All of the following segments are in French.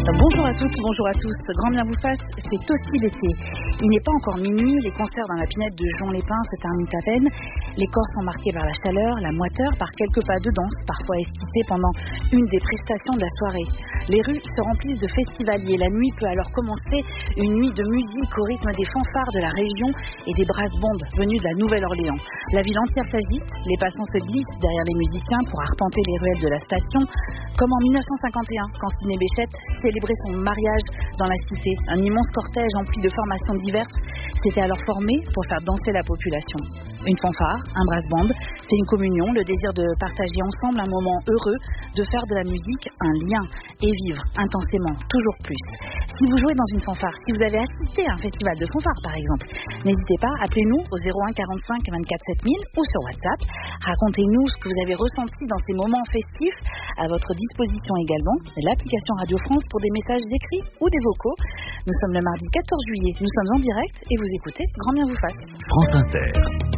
Bonjour à toutes, bonjour à tous. Grand bien vous fasse, c'est aussi l'été. Il n'est pas encore minuit, les concerts dans la pinette de Jean-les-Pins se terminent à peine. Les corps sont marqués par la chaleur, la moiteur, par quelques pas de danse, parfois esquissés pendant une des prestations de la soirée. Les rues se remplissent de festivaliers. La nuit peut alors commencer, une nuit de musique au rythme des fanfares de la région et des brass-bands venus de la Nouvelle-Orléans. La ville entière s'agite, les passants se glissent derrière les musiciens pour arpenter les ruelles de la station, comme en 1951, quand Sidney Bechet célébrait son mariage dans la cité. Un immense cortège empli de formations diverses s'était alors formé pour faire danser la population. Une fanfare, un brass band, c'est une communion, le désir de partager ensemble un moment heureux, de faire de la musique un lien et vivre intensément, toujours plus. Si vous jouez dans une fanfare, si vous avez assisté à un festival de fanfare par exemple, n'hésitez pas, appelez-nous au 01 45 24 7000 ou sur WhatsApp. Racontez-nous ce que vous avez ressenti dans ces moments festifs. À votre disposition également l'application Radio France pour des messages écrits ou des vocaux. Nous sommes le mardi 14 juillet, nous sommes en direct et vous écoutez Grand bien vous fasse. France Inter.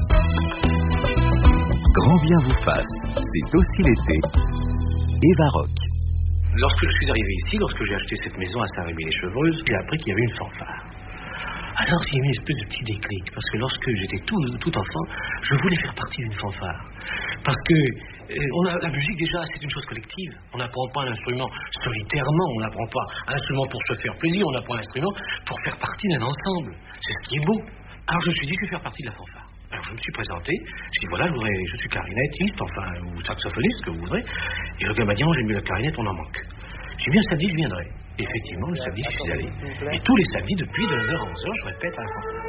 Grand bien vous fasse, c'est aussi l'été. Eva Rock. Lorsque je suis arrivé ici, lorsque j'ai acheté cette maison à Saint-Rémy-les-Chevreuses, j'ai appris qu'il y avait une fanfare. Alors j'ai eu une espèce de petit déclic, parce que lorsque j'étais tout enfant, je voulais faire partie d'une fanfare. Parce que la musique déjà, c'est une chose collective. On n'apprend pas un instrument solitairement, on n'apprend pas un instrument pour se faire plaisir, on apprend un instrument pour faire partie d'un ensemble. C'est ce qui est beau. Alors je me suis dit, je vais faire partie de la fanfare. Alors je me suis présenté, je dis voilà, je suis clarinettiste, ou saxophoniste, ce que vous voudrez. Et le gars m'a dit, non, j'aime mieux la clarinette, on en manque. J'ai dit bien samedi, je viendrai. Effectivement, le samedi, je suis allé. Et tous les samedis, depuis de 9h à 11h, je répète à la fanfare.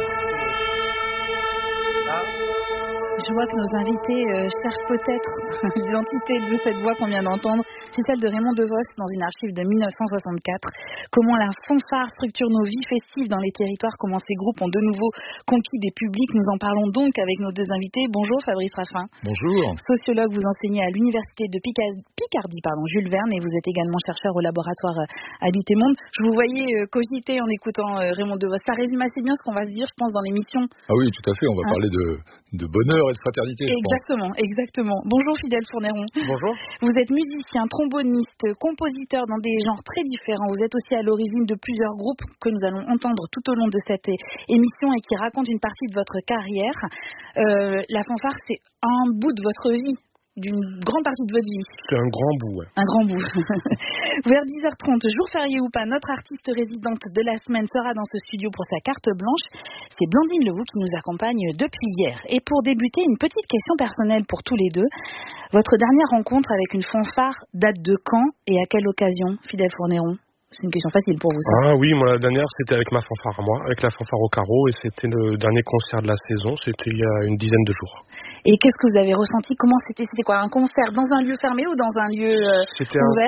Je vois que nos invités cherchent peut-être l'identité de cette voix qu'on vient d'entendre. C'est celle de Raymond Devos dans une archive de 1964. Comment la fanfare structure nos vies festives dans les territoires, comment ces groupes ont de nouveau conquis des publics. Nous en parlons donc avec nos deux invités. Bonjour Fabrice Raffin. Bonjour. Sociologue, vous enseignez à l'université de Picardie, Jules Verne, et vous êtes également chercheur au laboratoire Habiter Monde. Je vous voyais cogiter en écoutant Raymond Devos. Ça résume assez bien ce qu'on va se dire, je pense, dans l'émission. Ah oui, tout à fait. On va parler de bonheur et de fraternité. Exactement. Bonjour Fidèle Fourneron. Bonjour. Vous êtes musicien, tromboniste, compositeur dans des genres très différents. Vous êtes aussi à l'origine de plusieurs groupes que nous allons entendre tout au long de cette émission et qui racontent une partie de votre carrière. La fanfare, c'est un bout de votre vie, d'une grande partie de votre vie. C'est un grand bout, ouais. Un grand bout. Vers 10h30, jour férié ou pas, notre artiste résidente de la semaine sera dans ce studio pour sa carte blanche. C'est Blandine Lehoux qui nous accompagne depuis hier. Et pour débuter, une petite question personnelle pour tous les deux. Votre dernière rencontre avec une fanfare date de quand et à quelle occasion, Fidèle Fourneron ? C'est une question facile pour vous, ça. Ah oui, moi, la dernière, c'était avec ma fanfare à moi, avec la fanfare au carreau, et c'était le dernier concert de la saison, c'était il y a une dizaine de jours. Et qu'est-ce que vous avez ressenti ? Comment c'était quoi, un concert dans un lieu fermé ou dans un lieu ouvert ?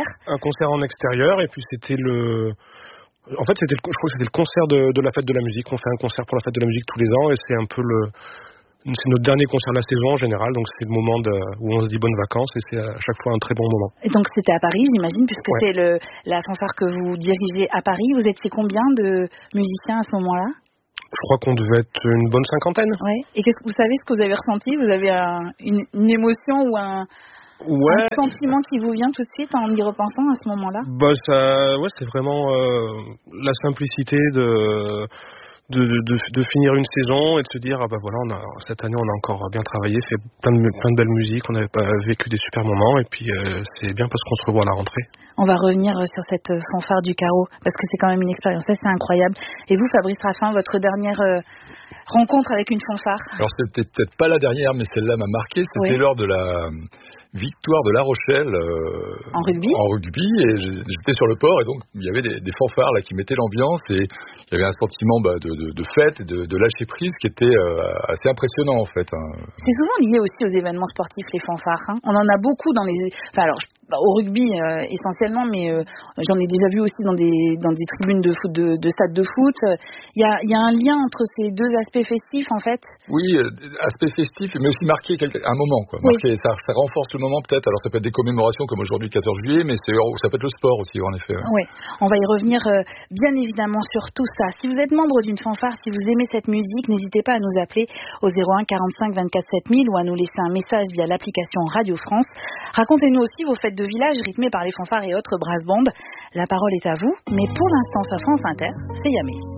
C'était un concert en extérieur, et puis c'était en fait, je crois que c'était le concert de la fête de la musique. On fait un concert pour la fête de la musique tous les ans, et c'est un peu c'est notre dernier concert de la saison en général, donc c'est le moment où on se dit bonnes vacances, et c'est à chaque fois un très bon moment. Et donc c'était à Paris, j'imagine, puisque c'est la fanfare que vous dirigez à Paris. Vous étiez combien de musiciens à ce moment-là ? Je crois qu'on devait être une bonne cinquantaine. Ouais. Et vous savez ce que vous avez ressenti ? Vous avez une émotion ou un sentiment qui vous vient tout de suite en y repensant à ce moment-là ? C'est vraiment la simplicité de finir une saison et de se dire cette année on a encore bien travaillé, fait plein de belles musiques, on avait vécu des super moments, et puis c'est bien parce qu'on se revoit à la rentrée. On va revenir sur cette fanfare du carreau parce que c'est quand même une expérience assez incroyable. Et vous, Fabrice Raffin, votre dernière rencontre avec une fanfare ? Alors c'était peut-être pas la dernière, mais celle-là m'a marqué. C'était lors de la victoire de La Rochelle en rugby, et j'étais sur le port, et donc il y avait des fanfares là qui mettaient l'ambiance, et il y avait un sentiment de fête, de lâcher prise qui était assez impressionnant en fait. C'est souvent lié aussi aux événements sportifs, les fanfares. On en a beaucoup dans au rugby essentiellement, mais j'en ai déjà vu aussi dans des tribunes de foot, de stades de foot. Il y a un lien entre ces deux aspects festifs en fait. Oui, aspect festif, mais aussi marqué un moment, quoi. Marqué, ça renforce le moment peut-être. Alors ça peut être des commémorations comme aujourd'hui le 14 juillet, mais ça peut être le sport aussi en effet. Oui, on va y revenir bien évidemment sur tout ça. Si vous êtes membre d'une fanfare, si vous aimez cette musique, n'hésitez pas à nous appeler au 01 45 24 7000 ou à nous laisser un message via l'application Radio France. Racontez-nous aussi vos fêtes de de village rythmée par les fanfares et autres brass bands. La parole est à vous, mais pour l'instant sur France Inter, c'est Yamé.